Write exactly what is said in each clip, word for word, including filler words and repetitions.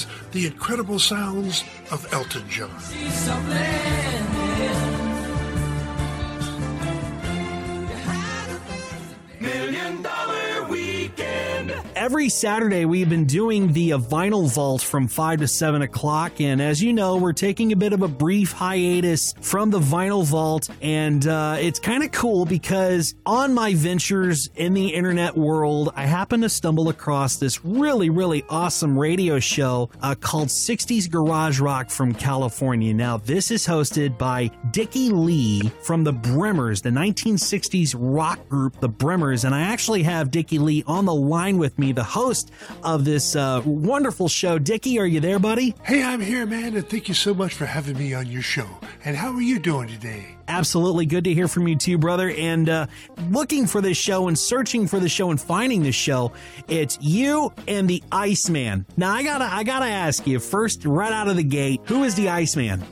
presents the incredible sounds of Elton John. Million Dollar Weekend. Every Saturday, we've been doing the uh, Vinyl Vault from five to seven o'clock. And as you know, we're taking a bit of a brief hiatus from the Vinyl Vault. And uh, it's kind of cool because on my ventures in the internet world, I happened to stumble across this really, really awesome radio show uh, called sixties Garage Rock from California. Now, this is hosted by Dickie Lee from the Bremers, the nineteen sixties rock group, the Bremers. And I actually have Dickie Lee on the line with me, the host of this uh, wonderful show. Dickie, are you there, buddy? Hey, I'm here, man, and thank you so much for having me on your show. And how are you doing today? Absolutely. Good to hear from you too, brother. And uh, looking for this show and searching for the show and finding this show, it's you and the Iceman. Now, I gotta, I gotta ask you first, right out of the gate, who is the Iceman?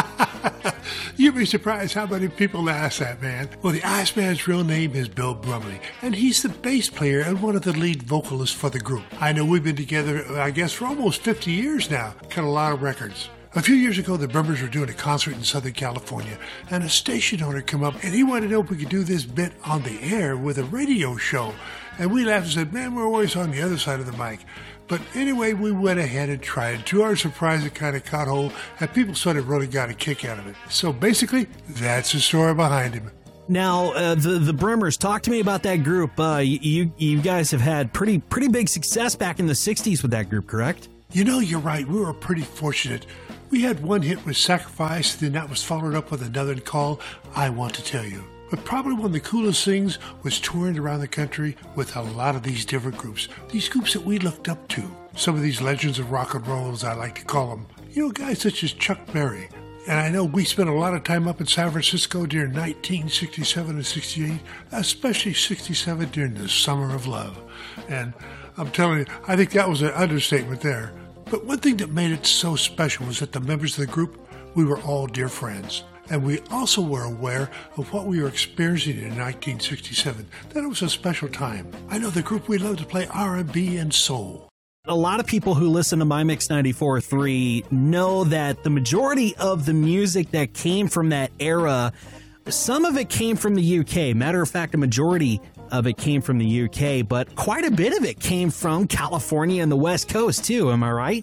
You'd be surprised how many people ask that, man. Well, the Iceman's real name is Bill Brumley, and he's the bass player and one of the lead vocalists for the group. I know we've been together, I guess, for almost fifty years now. Cut a lot of records. A few years ago, the Bremers were doing a concert in Southern California, and a station owner came up, and he wanted to know if we could do this bit on the air with a radio show. And we laughed and said, man, we're always on the other side of the mic. But anyway, we went ahead and tried. To our surprise, it kind of caught hold, and people sort of really got a kick out of it. So basically, that's the story behind him. Now, uh, the the Bremers, talk to me about that group. Uh, you you guys have had pretty pretty big success back in the sixties with that group, correct? You know, you're right. We were pretty fortunate. We had one hit with Sacrifice, then that was followed up with another called I Want to Tell You. But probably one of the coolest things was touring around the country with a lot of these different groups. These groups that we looked up to. Some of these legends of rock and roll, as I like to call them. You know, guys such as Chuck Berry. And I know we spent a lot of time up in San Francisco during nineteen sixty-seven and sixty-eight, especially sixty-seven during the Summer of Love. And I'm telling you, I think that was an understatement there. But one thing that made it so special was that the members of the group, we were all dear friends. And we also were aware of what we were experiencing in nineteen sixty-seven, that it was a special time. I know the group, we loved to play R and B and soul. A lot of people who listen to My Mix ninety-four point three know that the majority of the music that came from that era, some of it came from the U K. Matter of fact, a majority of it came from the U K, but quite a bit of it came from California and the West Coast too, am I right?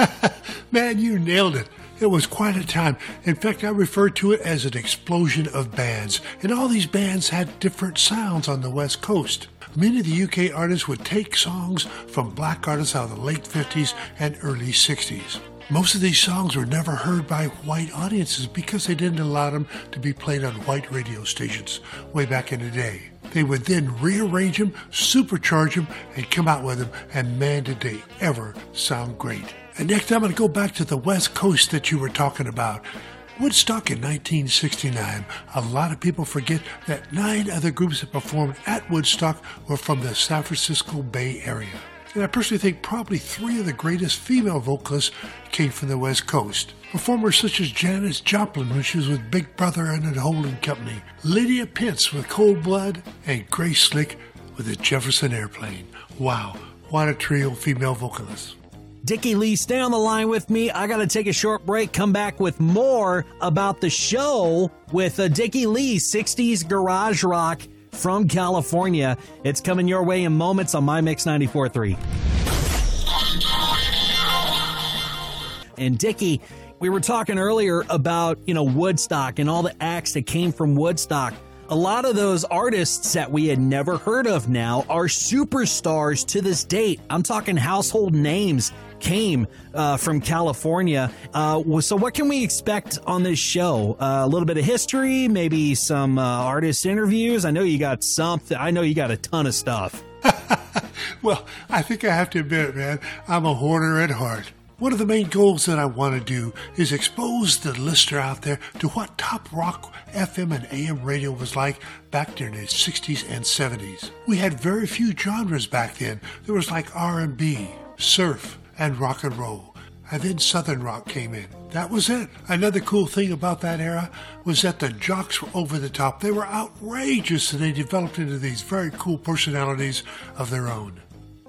Man, you nailed it. It was quite a time. In fact, I refer to it as an explosion of bands. And all these bands had different sounds on the West Coast. Many of the U K artists would take songs from black artists out of the late fifties and early sixties. Most of these songs were never heard by white audiences because they didn't allow them to be played on white radio stations way back in the day. They would then rearrange them, supercharge them, and come out with them, and man, did they ever sound great. And next, I'm going to go back to the West Coast that you were talking about. Woodstock in nineteen sixty-nine. A lot of people forget that nine other groups that performed at Woodstock were from the San Francisco Bay Area. And I personally think probably three of the greatest female vocalists came from the West Coast. Performers such as Janis Joplin when she was with Big Brother and the Holding Company, Lydia Pitts with Cold Blood, and Grace Slick with the Jefferson Airplane. Wow, what a trio of female vocalists. Dickie Lee, stay on the line with me. I got to take a short break, come back with more about the show with uh, Dickie Lee, sixties Garage Rock from California. It's coming your way in moments on My Mix ninety-four point three. And Dickie, we were talking earlier about, you know, Woodstock and all the acts that came from Woodstock. A lot of those artists that we had never heard of now are superstars to this date. I'm talking household names came uh, from California. Uh, so what can we expect on this show? Uh, a little bit of history, maybe some uh, artist interviews. I know you got something. I know you got a ton of stuff. Well, I think I have to admit, man, I'm a hoarder at heart. One of the main goals that I want to do is expose the listener out there to what top rock F M and A M radio was like back during the sixties and seventies. We had very few genres back then. There was like R and B, surf, and rock and roll. And then Southern rock came in. That was it. Another cool thing about that era was that the jocks were over the top. They were outrageous, and they developed into these very cool personalities of their own.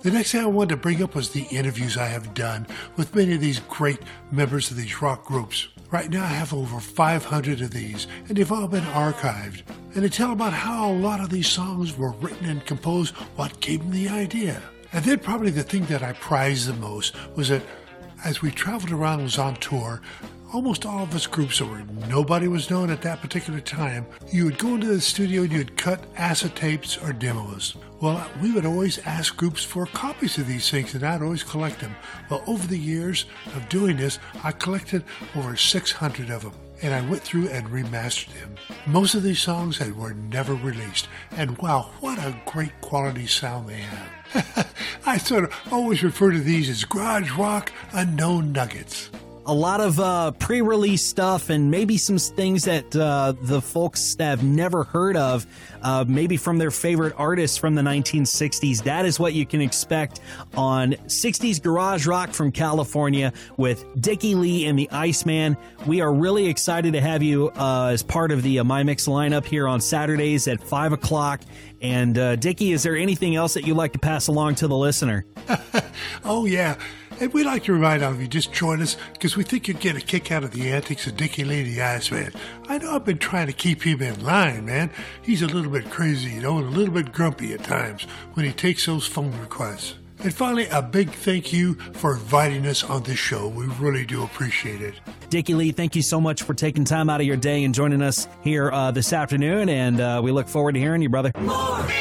The next thing I wanted to bring up was the interviews I have done with many of these great members of these rock groups. Right now I have over five hundred of these, and they've all been archived. And they tell about how a lot of these songs were written and composed, what gave them the idea. And then probably the thing that I prized the most was that as we traveled around and was on tour, almost all of us groups where nobody was known at that particular time, you would go into the studio and you would cut acetapes or demos. Well, we would always ask groups for copies of these things, and I'd always collect them. Well, over the years of doing this, I collected over six hundred of them, and I went through and remastered them. Most of these songs had were never released, and wow, what a great quality sound they have. I sort of always refer to these as garage rock unknown nuggets. A lot of uh, pre-release stuff and maybe some things that uh, the folks have never heard of, uh, maybe from their favorite artists from the nineteen sixties. That is what you can expect on sixties Garage Rock from California with Dickie Lee and the Iceman. We are really excited to have you uh, as part of the uh, My Mix lineup here on Saturdays at five o'clock. And uh, Dickie, is there anything else that you'd like to pass along to the listener? Oh, yeah. And we'd like to remind all of you, just join us, because we think you'd get a kick out of the antics of Dickie Lee the Iceman. I know I've been trying to keep him in line, man. He's a little bit crazy, you know, and a little bit grumpy at times when he takes those phone requests. And finally, a big thank you for inviting us on this show. We really do appreciate it. Dickie Lee, thank you so much for taking time out of your day and joining us here uh, this afternoon, and uh, we look forward to hearing you, brother. More.